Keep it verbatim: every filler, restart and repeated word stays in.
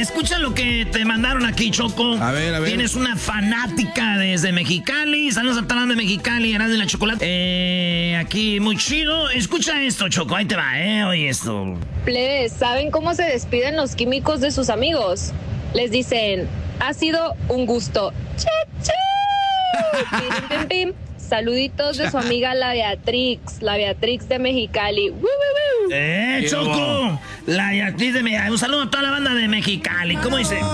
escucha lo que te mandaron aquí, Choco. A ver, a ver. Tienes una fanática desde Mexicali. Saludos a Talán de Mexicali, Erasmo de la Chocolate. Eh, aquí, muy chido. Escucha esto, Choco. Ahí te va, ¿eh? Oye esto. Plebes, ¿saben cómo se despiden los químicos de sus amigos? Les dicen, ha sido un gusto. ¡Che, che! Pim, pim, pim. Saluditos de su amiga la Beatrix, la Beatrix de Mexicali. ¡Woo, woo, woo! ¡Eh, Choco! La Beatriz de Mexicali. Un saludo a toda la banda de Mexicali. ¿Cómo dice?